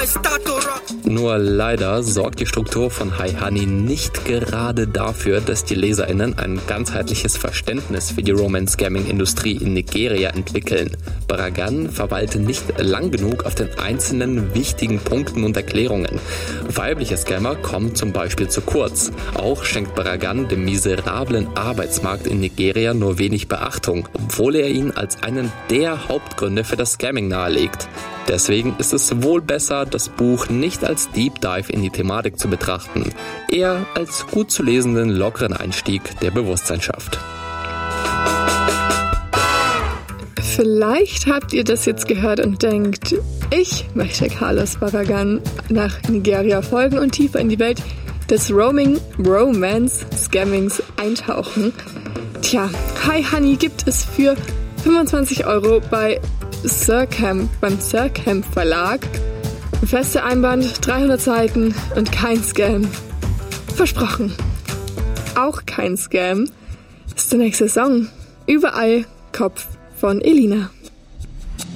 Nur leider sorgt die Struktur von Hi Honey nicht gerade dafür, dass die LeserInnen ein ganzheitliches Verständnis für die Romance-Scamming-Industrie in Nigeria entwickeln. Baragan verweilte nicht lang genug auf den einzelnen wichtigen Punkten und Erklärungen. Weibliche Scammer kommen zum Beispiel zu kurz. Auch schenkt Baragan dem miserablen Arbeitsmarkt in Nigeria nur wenig Beachtung, obwohl er ihn als einen der Hauptgründe für das Scamming nahelegt. Deswegen ist es wohl besser, das Buch nicht als Deep Dive in die Thematik zu betrachten, eher als gut zu lesenden, lockeren Einstieg, der Bewusstsein schafft. Vielleicht habt ihr das jetzt gehört und denkt, ich möchte Carlos Baragan nach Nigeria folgen und tiefer in die Welt des Romance-Scammings eintauchen. Tja, Hi Honey gibt es für 25 € beim Surkamp Verlag. Feste Einband, 300 Seiten und kein Scam. Versprochen. Auch kein Scam ist der nächste Song. Überall Kopf von Elina.